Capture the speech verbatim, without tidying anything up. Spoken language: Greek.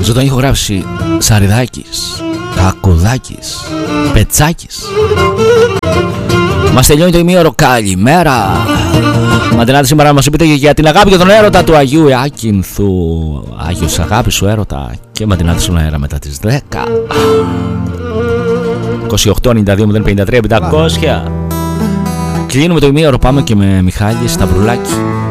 Ζωντανή ηχογράφηση Σαριδάκης, Κακουδάκης, Πετσάκης. Μας τελειώνει το ημίωρο. Καλημέρα. Μαντινάτε, σήμερα μας πείτε για την αγάπη και τον έρωτα του Αγίου Ιάκυνθου. Άγιος αγάπη σου έρωτα. Και μαντινάτε στον αέρα μετά τις δέκα. είκοσι οκτώ ενενήντα δύο μηδέν πενήντα τρία πεντακόσια. Κλείνουμε το ημίωρο. Πάμε και με Μιχάλη Σταυρουλάκη.